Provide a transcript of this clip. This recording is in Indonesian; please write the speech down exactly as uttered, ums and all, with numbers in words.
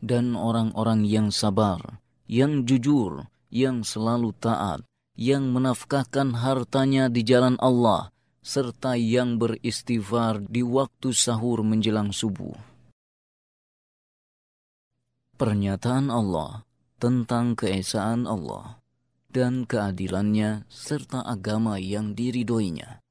dan orang-orang yang sabar, yang jujur, yang selalu taat, yang menafkahkan hartanya di jalan Allah, serta yang beristighfar di waktu sahur menjelang subuh. Pernyataan Allah tentang keesaan Allah dan keadilannya serta agama yang diridhoinya.